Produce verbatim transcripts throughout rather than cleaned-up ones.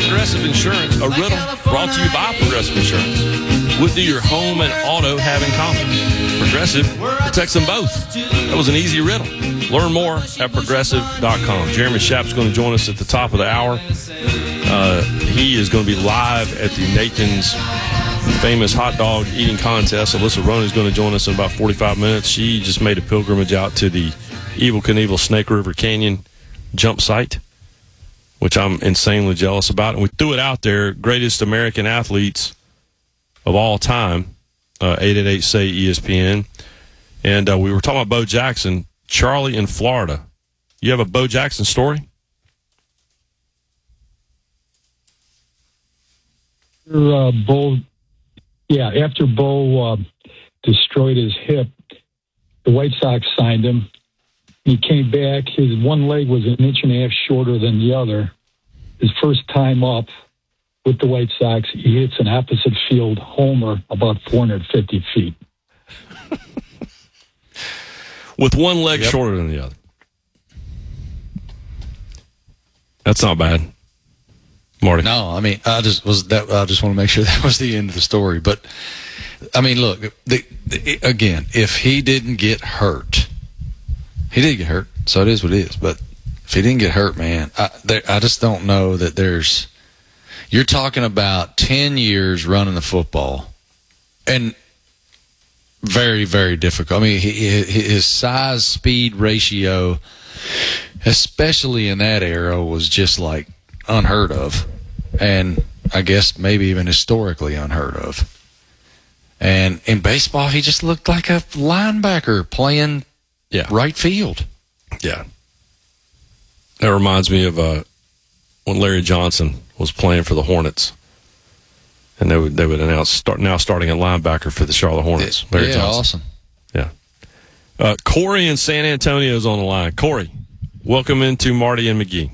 Progressive Insurance, a riddle brought to you by Progressive Insurance. What do your home and auto have in common? Progressive protects them both. That was an easy riddle. Learn more at progressive dot com. Jeremy Schaap's going to join us at the top of the hour. Uh, he is going to be live at the Nathan's famous hot dog eating contest. Alyssa Ronan is going to join us in about forty-five minutes. She just made a pilgrimage out to the Evel Knievel Snake River Canyon jump site, which I'm insanely jealous about. And we threw it out there, greatest American athletes of all time, uh, eight eight eight, S A Y, E S P N. And uh, we were talking about Bo Jackson, Charlie in Florida. You have a Bo Jackson story? Uh, Bo, yeah, after Bo uh, destroyed his hip, the White Sox signed him. He came back. His one leg was an inch and a half shorter than the other. His first time up with the White Sox, he hits an opposite field homer about four hundred fifty feet. With one leg yep. shorter than the other. That's not bad, Marty. No, I mean, I just was that. I just want to make sure that was the end of the story. But I mean, look, the, the, again, if he didn't get hurt, he did get hurt, so it is what it is. But if he didn't get hurt, man, I, there, I just don't know that there's. You're talking about ten years running the football, and very, very difficult. I mean, he, his size-speed ratio, especially in that era, was just like unheard of, and I guess maybe even historically unheard of. And in baseball, he just looked like a linebacker playing yeah. right field. Yeah. That reminds me of uh, when Larry Johnson was playing for the Hornets, and they would they would announce start, now starting at linebacker for the Charlotte Hornets. Larry yeah, Johnson. awesome. Yeah. Uh, Corey in San Antonio is on the line. Corey, welcome into Marty and McGee.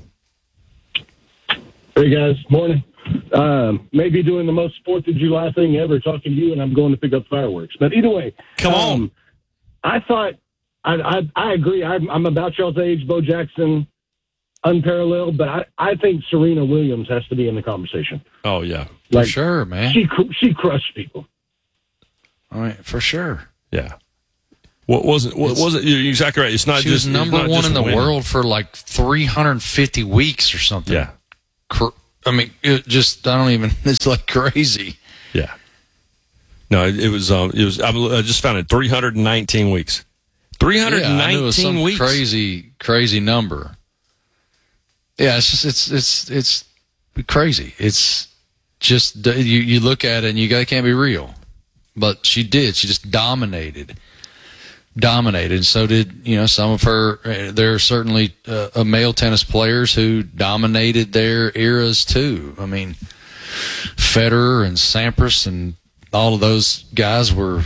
Hey, guys. Morning. Um, maybe doing the most Fourth of July thing ever, talking to you, and I'm going to pick up fireworks. But either way. Come um, on. I thought, I, I, I agree. I'm, I'm about y'all's age. Bo Jackson, unparalleled. But I, I think Serena Williams has to be in the conversation. Oh, yeah. For Like, sure, man. She, she crushed people. All right, for sure. Yeah. What wasn't? What wasn't? You're exactly right. It's not she just was number one one in the winning. world for like three hundred fifty weeks or something. Yeah. I mean, it just I don't even. It's like crazy. Yeah. No, it, it was. Um, it was. I just found it. Three hundred and nineteen weeks. Three hundred and nineteen yeah, I knew it was some weeks. Crazy, crazy number. Yeah, it's just it's it's it's crazy. It's just you you look at it and you go, it can't be real. But she did. She just dominated. Dominated, and so did you know some of her. Uh, there are certainly uh, uh, male tennis players who dominated their eras too. I mean, Federer and Sampras and all of those guys were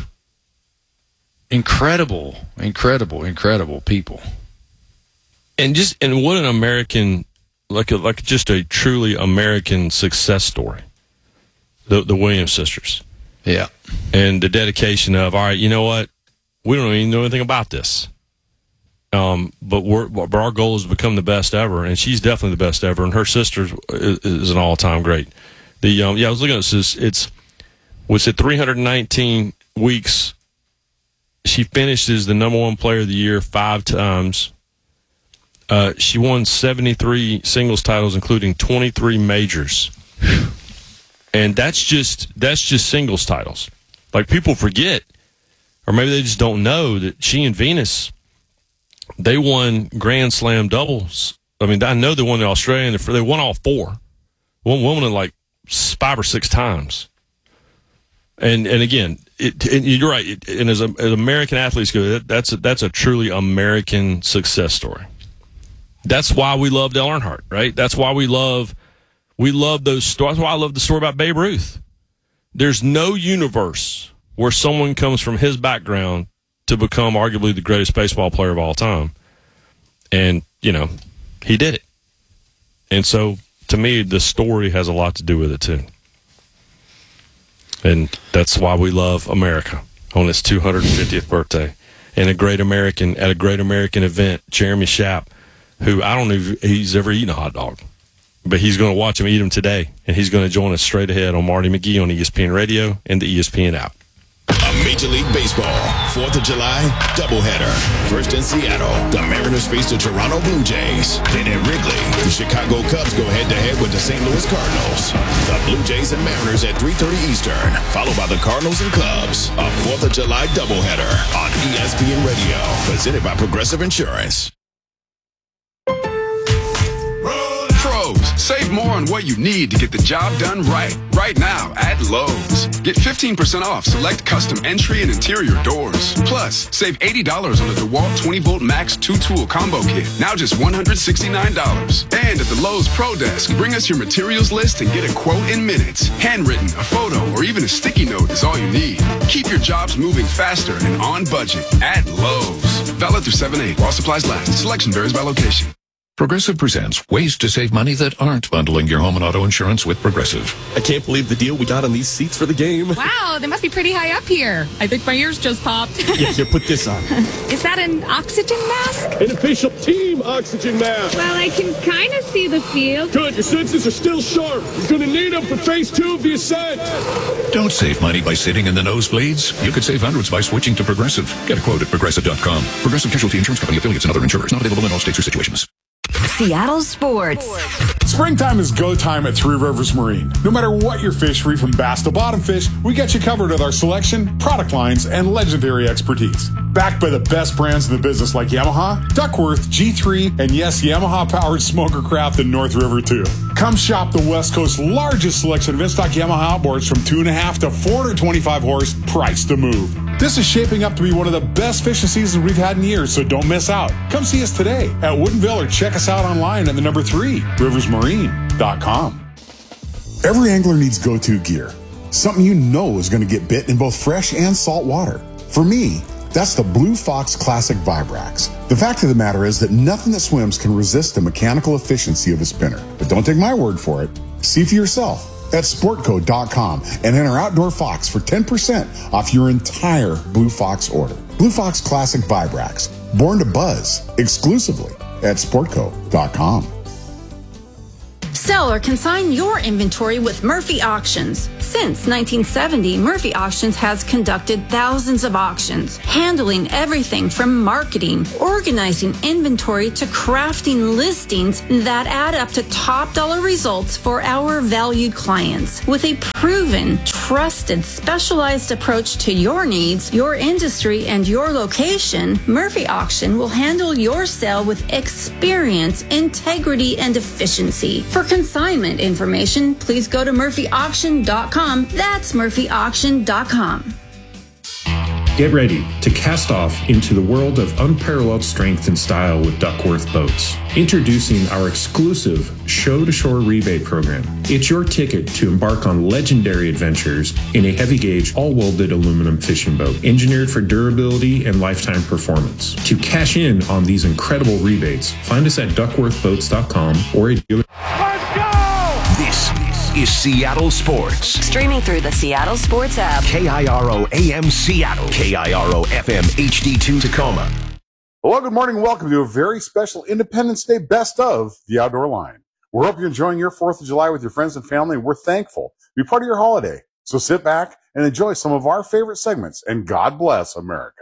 incredible, incredible, incredible people. And just and what an American, like a, like just a truly American success story. The the Williams sisters, Yeah, and the dedication of all right, you know what. We don't even know anything about this, um, but, we're, but our goal is to become the best ever, and she's definitely the best ever. And her sister is, is an all-time great. The um, yeah, I was looking at this. It's was it three hundred nineteen weeks. She finished as the number one player of the year five times. Uh, she won seventy-three singles titles, including twenty-three majors, and that's just that's just singles titles. Like people forget. Or maybe they just don't know that she and Venus, they won Grand Slam doubles. I mean, I know they won the Australian. They won all four. One woman like five or six times. And and again, it, it, you're right. It, and as, a, as American athletes go, that, that's a, that's a truly American success story. That's why we love Dale Earnhardt, right? That's why we love we love those stories. That's why I love the story about Babe Ruth. There's no universe where someone comes from his background to become arguably the greatest baseball player of all time. And, you know, he did it. And so, to me, the story has a lot to do with it, too. And that's why we love America on its two hundred fiftieth birthday. And a great American, at a great American event, Jeremy Schaap, who I don't know if he's ever eaten a hot dog. but he's going to watch him eat them today, and he's going to join us straight ahead on Marty McGee on E S P N Radio and the E S P N app. A Major League Baseball fourth of July doubleheader. First in Seattle, the Mariners face the Toronto Blue Jays. Then at Wrigley, the Chicago Cubs go head-to-head with the Saint Louis Cardinals. The Blue Jays and Mariners at three thirty Eastern, followed by the Cardinals and Cubs. A fourth of July doubleheader on E S P N Radio, presented by Progressive Insurance. Save more on what you need to get the job done right. Right now at Lowe's. Get fifteen percent off select custom entry and interior doors. Plus, save eighty dollars on the DeWalt twenty volt Max two tool combo kit. Now just one hundred sixty-nine dollars. And at the Lowe's Pro Desk, bring us your materials list and get a quote in minutes. Handwritten, a photo, or even a sticky note is all you need. Keep your jobs moving faster and on budget at Lowe's. Valid through seven eight while supplies last. Selection varies by location. Progressive presents ways to save money that aren't bundling your home and auto insurance with Progressive. I can't believe the deal we got on these seats for the game. Wow, they must be pretty high up here. I think my ears just popped. Yeah, here, put this on. Is that an oxygen mask? An official team oxygen mask. Well, I can kind of see the field. Good, your senses are still sharp. You're going to need them for phase two of the ascent. Don't save money by sitting in the nosebleeds. You could save hundreds by switching to Progressive. Get a quote at Progressive dot com. Progressive Casualty Insurance Company, affiliates, and other insurers. Not available in all states or situations. Seattle Sports. Springtime is go time at Three Rivers Marine. No matter what your fish, free from bass to bottom fish, we got you covered with our selection, product lines, and legendary expertise. Backed by the best brands in the business like Yamaha, Duckworth, G three, and yes, Yamaha-powered smoker craft in North River too. Come shop the West Coast's largest selection of in-stock Yamaha outboards from two and a half to four hundred twenty-five horse, priced to move. This is shaping up to be one of the best fishing seasons we've had in years, so don't miss out. Come see us today at Woodinville or check us out online at the number three, rivers marine dot com. Every angler needs go-to gear. Something you know is going to get bit in both fresh and salt water. For me, that's the Blue Fox Classic Vibrax. The fact of the matter is that nothing that swims can resist the mechanical efficiency of a spinner. But don't take my word for it. See for yourself at sportco dot com and enter Outdoor Fox for ten percent off your entire Blue Fox order. Blue Fox Classic Vibrax, born to buzz, exclusively at sportco dot com. Sell or consign your inventory with Murphy Auctions. Since nineteen seventy, Murphy Auctions has conducted thousands of auctions, handling everything from marketing, organizing inventory to crafting listings that add up to top dollar results for our valued clients. With a proven, trusted, specialized approach to your needs, your industry, and your location, Murphy Auction will handle your sale with experience, integrity, and efficiency. For consignment information, please go to murphy auction dot com. That's murphy auction dot com. Get ready to cast off into the world of unparalleled strength and style with Duckworth Boats. Introducing our exclusive Show-to-Shore rebate program. It's your ticket to embark on legendary adventures in a heavy-gauge, all-welded aluminum fishing boat, engineered for durability and lifetime performance. To cash in on these incredible rebates, find us at duckworth boats dot com or a dealer. Let's go! This is Seattle Sports. Streaming through the Seattle Sports app. K I R O A M Seattle. K I R O F M H D two Tacoma. Well, good morning and welcome to a very special Independence Day best of The Outdoor Line. We hope you're enjoying your fourth of July with your friends and family, and we're thankful to be part of your holiday. So sit back and enjoy some of our favorite segments, and God bless America.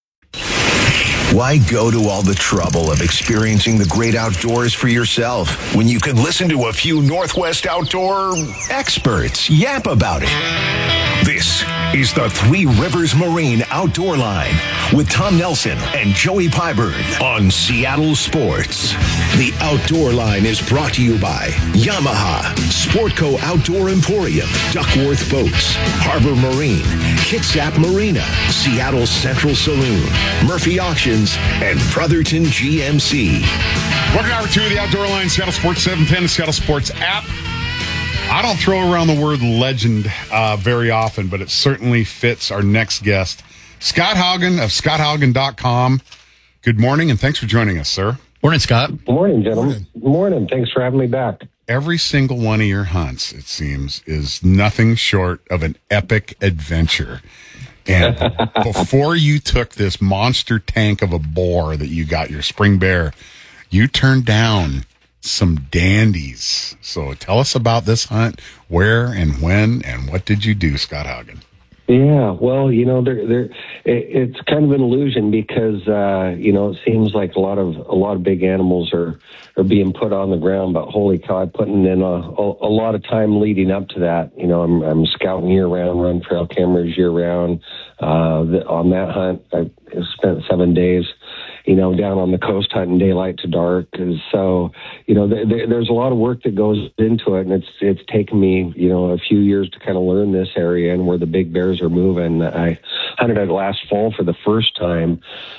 Why go to all the trouble of experiencing the great outdoors for yourself when you can listen to a few Northwest outdoor experts yap about it? This is the Three Rivers Marine Outdoor Line with Tom Nelson and Joey Pyburn on Seattle Sports. The Outdoor Line is brought to you by Yamaha, Sportco Outdoor Emporium, Duckworth Boats, Harbor Marine, Kitsap Marina, Seattle Central Saloon, Murphy Auctions, and Brotherton G M C. Welcome to hour two of the Outdoor Line, Seattle Sports seven ten, the Seattle Sports app. I don't throw around the word legend uh, very often, but it certainly fits our next guest, Scott Haugen of scott haugen dot com. Good morning, and thanks for joining us, sir. Morning, Scott. Good morning, gentlemen. Good morning. Thanks for having me back. Every single one of your hunts, it seems, is nothing short of an epic adventure. And before you took this monster tank of a boar that you got, your spring bear, you turned down some dandies. So tell us about this hunt. Where and when and what did you do, Scott Haugen? Yeah, well, you know, they're, they're, it's kind of an illusion because, uh, you know, it seems like a lot of a lot of big animals are, are being put on the ground. But holy cow, I'm putting in a, a, a lot of time leading up to that. You know, I'm, I'm scouting year round, run trail cameras year round. Uh, the, on that hunt, I spent seven days, you know, down on the coast hunting daylight to dark. And so, you know, th- th- there's a lot of work that goes into it, and it's it's taken me, you know, a few years to kind of learn this area and where the big bears are moving. I hunted it last fall for the first time.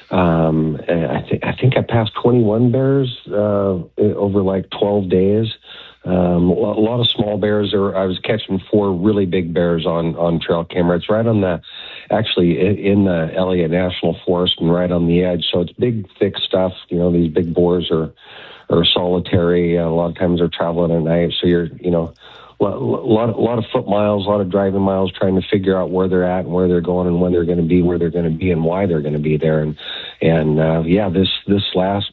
Um, and I think I think I passed twenty-one bears uh, over like twelve days. Um, a lot of small bears. Are, I was catching four really big bears on, on trail camera. It's right on the, actually in the Elliott National Forest and right on the edge. So it's big, thick stuff. You know, these big boars are, are solitary. A lot of times they're traveling at night. So you're, you know, a lot, a lot of foot miles, a lot of driving miles trying to figure out where they're at and where they're going and when they're going to be, where they're going to be and why they're going to be there. And, and, uh, yeah, this, this last,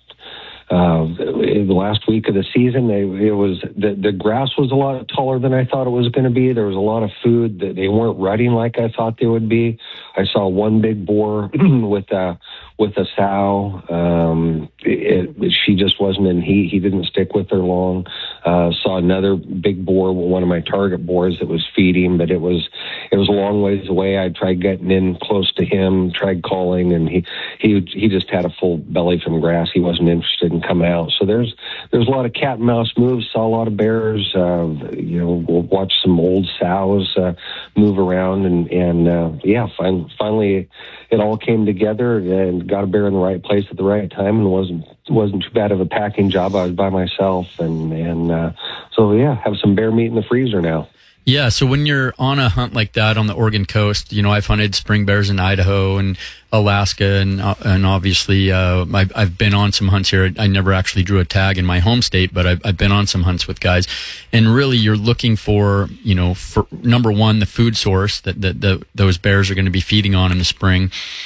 Uh, the last week of the season, they, it was the, the grass was a lot taller than I thought it was going to be. There was a lot of food that they weren't rutting like I thought they would be. I saw one big boar with a with a sow. Um, it, it, she just wasn't in heat. He didn't stick with her long. Uh, saw another big boar, one of my target boars that was feeding, but it was it was a long ways away. I tried getting in close to him, tried calling, and he he he just had a full belly from grass. He wasn't interested in coming out. So there's there's a lot of cat and mouse moves. Saw a lot of bears. Uh, you know, we'll watch some old sows uh, move around, and and uh, yeah, fin- finally it all came together and got a bear in the right place at the right time, and wasn't wasn't too bad of a packing job. I was by myself, and and uh, so yeah, have some bear meat in the freezer now. Yeah, so when you're on a hunt like that on the Oregon coast, you know, I've hunted spring bears in Idaho and Alaska, and uh, and obviously uh, I've, I've been on some hunts here. I never actually drew a tag in my home state, but I've, I've been on some hunts with guys. And really, you're looking for, you know, for number one, the food source that, that the, those bears are going to be feeding on in the spring,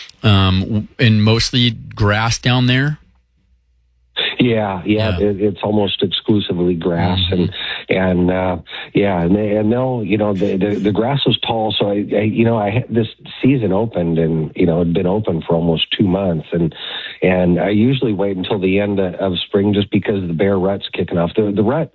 um, and mostly grass down there. Yeah, yeah, yeah. It, it's almost exclusively grass, mm-hmm. and and uh, yeah, and they, and they'll, you know, the, the the grass was tall, so I, I you know, I this season opened, and you know, it'd been open for almost two months, and and I usually wait until the end of, of spring just because the bear rut's kicking off. The the rut.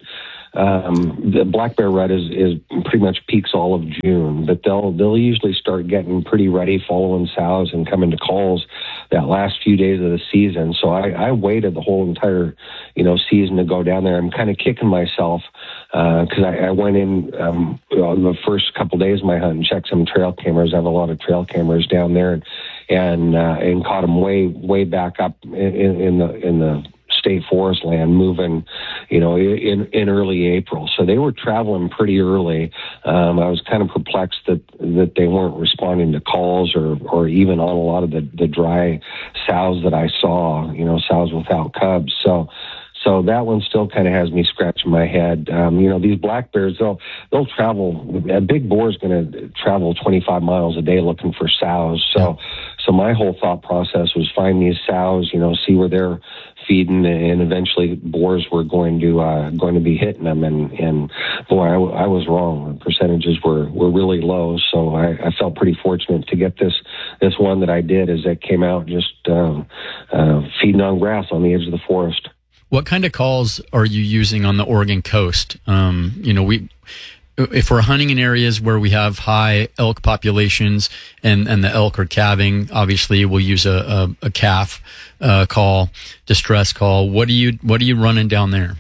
Um, the black bear rut is, is pretty much peaks all of June, but they'll they'll usually start getting pretty ready, following sows and coming to calls that last few days of the season. So I, I waited the whole entire, you know, season to go down there. I'm kind of kicking myself because uh, I, I went in um, on the first couple days of my hunt and checked some trail cameras. I have a lot of trail cameras down there, and and, uh, and caught them way way back up in, in the in the state forest land, moving, you know, in, in early April. So they were traveling pretty early. Um, I was kind of perplexed that, that they weren't responding to calls or, or even on a lot of the, the dry sows that I saw, you know, sows without cubs. So, So that one still kind of has me scratching my head. Um, you know, these black bears, they'll, they'll travel, a big boar is going to travel twenty-five miles a day looking for sows. So, so my whole thought process was find these sows, you know, see where they're feeding, and eventually boars were going to, uh, going to be hitting them. And, and boy, I, I was wrong. The percentages were, were really low. So I, I felt pretty fortunate to get this, this one that I did, as it came out just, um, uh, feeding on grass on the edge of the forest. What kind of calls are you using on the Oregon coast? Um, you know, we, if we're hunting in areas where we have high elk populations and, and the elk are calving, obviously we'll use a, a, a calf uh, call, distress call. What do you, what are you running down there?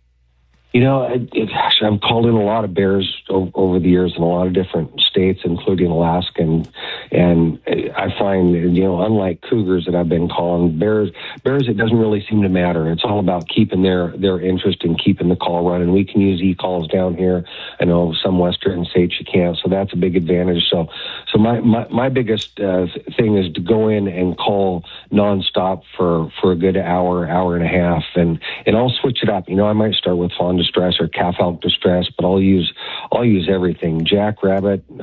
You know, it, it, I've called in a lot of bears over, over the years in a lot of different states, including Alaska, and, and I find, you know, unlike cougars that I've been calling, bears, bears, it doesn't really seem to matter. It's all about keeping their, their interest and keeping the call running. We can use e-calls down here. I know some western states you can't, so that's a big advantage. So, so my, my, my biggest uh, thing is to go in and call nonstop for, for a good hour, hour and a half, and, and I'll switch it up. You know, I might start with fawn distress or calf elk distress, but I'll use I'll use everything: jackrabbit, uh, squirrel.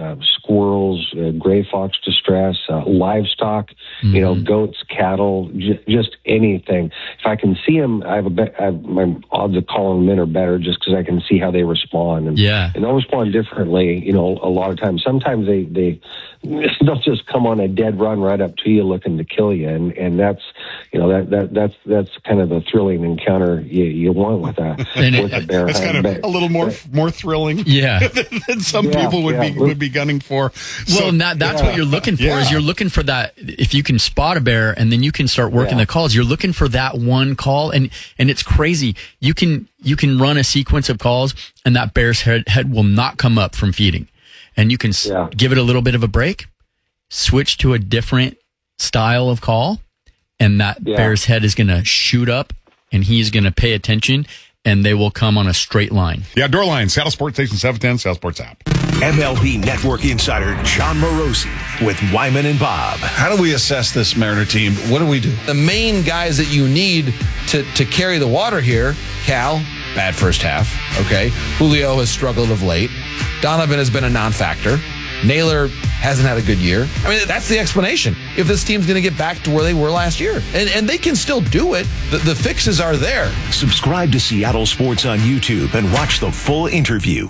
squirrels, uh, gray fox distress, uh, livestock, mm-hmm. you know, goats, cattle, j- just anything. If I can see them, I have a be- I have, my odds of calling them in are better just because I can see how they respond. And, yeah. and they'll respond differently, you know, a lot of times. Sometimes they, they, they'll just come on a dead run right up to you looking to kill you. And, and that's, you know, that, that, that's, that's kind of a thrilling encounter you, you want with a, with a bear. That's kind of bear. a little more, more thrilling. Yeah. than some yeah, people would yeah. be, would be gunning for. Well, and that, that's yeah. what you're looking for yeah. is you're looking for that. If you can spot a bear and then you can start working yeah. the calls, you're looking for that one call. And, and it's crazy. You can, you can run a sequence of calls and that bear's head, head will not come up from feeding. And you can yeah. s- give it a little bit of a break, switch to a different style of call, and that yeah. bear's head is going to shoot up and he's going to pay attention and they will come on a straight line. The Outdoor Line, Saddle Sports Station seven ten, Saddle Sports app. M L B Network insider John Morosi with Wyman and Bob. How do we assess this Mariner team? What do we do? The main guys that you need to, to carry the water here, Cal, bad first half, okay. Julio has struggled of late. Donovan has been a non-factor. Naylor hasn't had a good year. I mean, that's the explanation. If this team's going to get back to where they were last year. And and they can still do it. The, the fixes are there. Subscribe to Seattle Sports on YouTube and watch the full interview.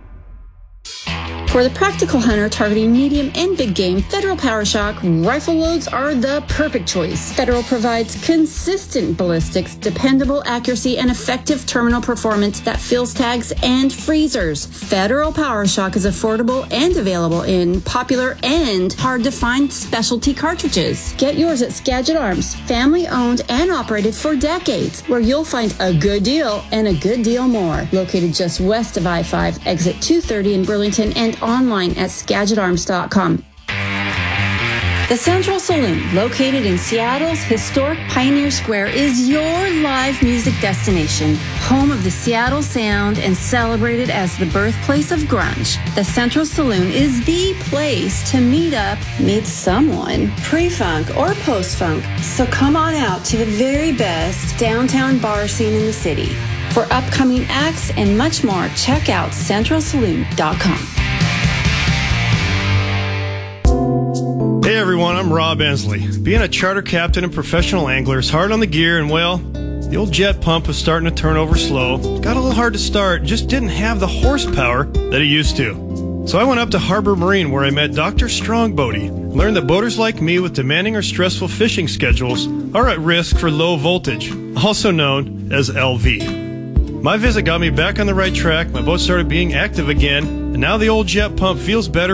For the practical hunter targeting medium and big game, Federal PowerShock rifle loads are the perfect choice. Federal provides consistent ballistics, dependable accuracy, and effective terminal performance that fills tags and freezers. Federal PowerShock is affordable and available in popular and hard-to-find specialty cartridges. Get yours at Skagit Arms, family-owned and operated for decades, where you'll find a good deal and a good deal more. Located just west of I five, exit two thirty in Burlington, and online at skagit arms dot com. The Central Saloon, located in Seattle's historic Pioneer Square, is your live music destination, home of the Seattle sound and celebrated as the birthplace of grunge. The Central Saloon is the place to meet up, meet someone, pre-funk or post-funk. So come on out to the very best downtown bar scene in the city. For upcoming acts and much more, check out central saloon dot com. Hey everyone, I'm Rob Ensley. Being a charter captain and professional angler is hard on the gear, and well, the old jet pump was starting to turn over slow. Got a little hard to start, just didn't have the horsepower that it used to. So I went up to Harbor Marine where I met Doctor Strongbody, learned that boaters like me with demanding or stressful fishing schedules are at risk for low voltage, also known as L V. My visit got me back on the right track, my boat started being active again, and now the old jet pump feels better